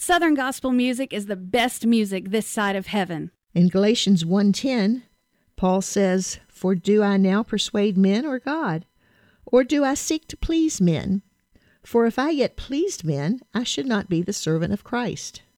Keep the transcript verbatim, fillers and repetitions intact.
Southern gospel music is the best music this side of heaven. In Galatians one ten, Paul says, "For do I now persuade men or God? Or do I seek to please men? For if I yet pleased men, I should not be the servant of Christ."